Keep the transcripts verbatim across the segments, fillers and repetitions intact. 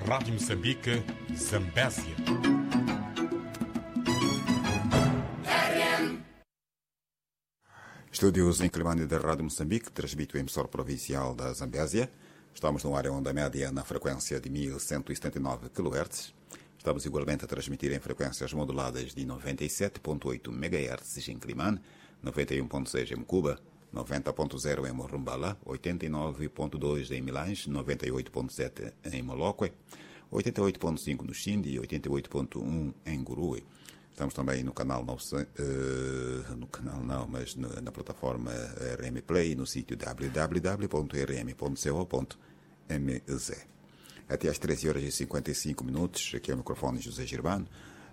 Rádio Moçambique, Zambésia. Estúdios em Climane da Rádio Moçambique, transmite o emissor provincial da Zambésia. Estamos no área onda média na frequência de mil cento e setenta e nove quilohertz. Estamos igualmente a transmitir em frequências moduladas de noventa e sete vírgula oito megahertz em Climane, noventa e um vírgula seis em Cuba, noventa vírgula zero em Morumbala, oitenta e nove vírgula dois em Milange, noventa e oito vírgula sete em Moloque, oitenta e oito vírgula cinco no Xindi e oitenta e oito vírgula um em Gurue. Estamos também no canal, no, uh, no canal não, mas no, na plataforma R M Play, no sítio w w w ponto r m ponto co ponto m z. Até às treze horas e cinquenta e cinco minutos, aqui é o microfone José Girbano,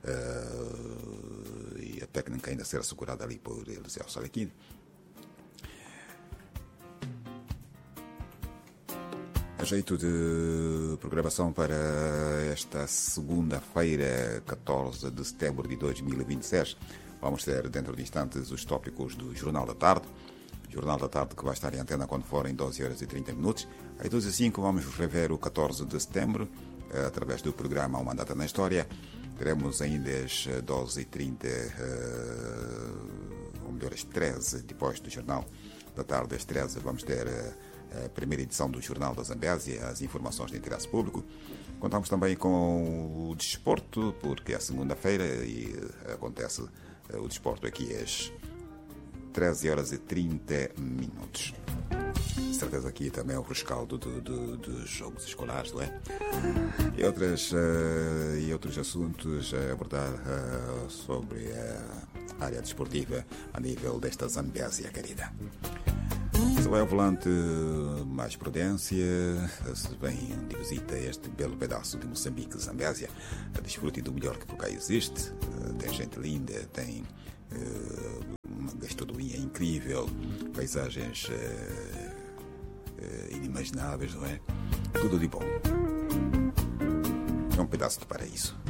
uh, e a técnica ainda será segurada ali por Eliseu Salequino. A jeito de programação para esta segunda-feira, catorze de setembro de dois mil e vinte e seis, vamos ter dentro de instantes os tópicos do Jornal da Tarde. O Jornal da Tarde que vai estar em antena quando for em doze horas e trinta minutos. Às doze e cinco vamos rever o catorze de setembro, através do programa Uma Data na História. Teremos ainda às doze e trinta, ou melhor, às treze, depois do Jornal da Tarde, às treze, vamos ter a primeira edição do Jornal da Zambésia, as informações de interesse público. Contamos também com o desporto, porque é segunda-feira e acontece o desporto aqui às treze horas e trinta minutos. Certeza aqui também é o rescaldo dos do, do jogos escolares, não é? E, outras, uh, e outros assuntos a abordar uh, sobre a área desportiva a nível desta Zambésia querida. Se vai ao volante, mais prudência. Se vem de visita este belo pedaço de Moçambique, Zambésia, desfrute do melhor que por cá existe. Tem gente linda, tem uma gastronomia incrível, paisagens inimagináveis, não é? Tudo de bom. É um pedaço de paraíso.